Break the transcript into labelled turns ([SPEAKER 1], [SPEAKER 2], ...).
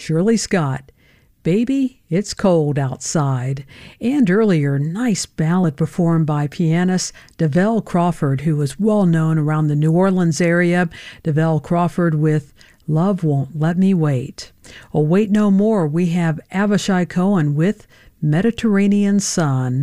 [SPEAKER 1] Shirley Scott, Baby, It's Cold Outside, and earlier, nice ballad performed by pianist Develle Crawford, who was well known around the New Orleans area. Develle Crawford with Love Won't Let Me Wait. Oh, wait no more. We have Avishai Cohen with Mediterranean Sun.